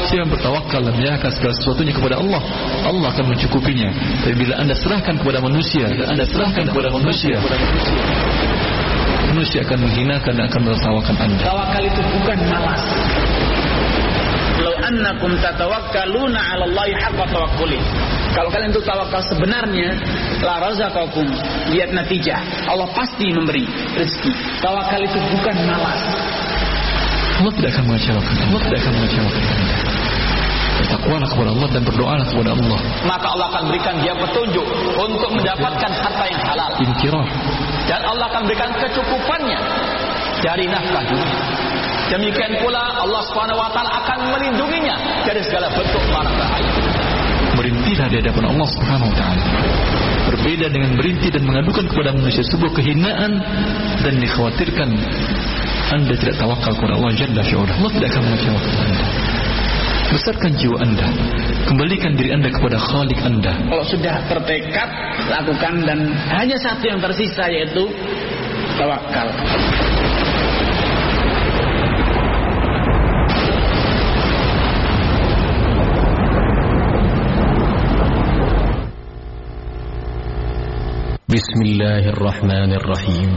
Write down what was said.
Siapa yang bertawakal dan menyerahkan segala sesuatunya kepada Allah, Allah akan mencukupinya. Tapi bila anda serahkan kepada manusia, manusia akan menghinakan dan akan menertawakan anda. Tawakal itu bukan malas. Law annakum tatawakkaluna 'ala Allahi haqqa tawakkuli. Kalau kalian itu tawakal sebenarnya, la razaqakum, lihat natijah. Allah pasti memberi rezeki. Tawakal itu bukan malas. Allah tidak akan mengecewakan anda. Bertakwalah kepada Allah dan berdoalah kepada Allah. Maka Allah akan berikan dia petunjuk untuk mendapatkan harta yang halal. Inqirah. Dan Allah akan berikan kecukupannya dari nafkah dunia. Demikian pula Allah Subhanahu wa taala akan melindunginya dari segala bentuk mara bahaya. Merintihlah di hadapan Allah Subhanahu wa taala. Berbeda dengan merintih dan mengadukan kepada manusia sebuah kehinaan dan dikhawatirkan anda tidak tawakal kepada Allah Jalla fi'ala. Allah tidak akan mengecewakan anda. Besarkan jiwa anda, kembalikan diri anda kepada Khalik anda. Kalau sudah bertekad, lakukan, dan hanya satu yang tersisa, yaitu tawakal. Bismillahirrahmanirrahim.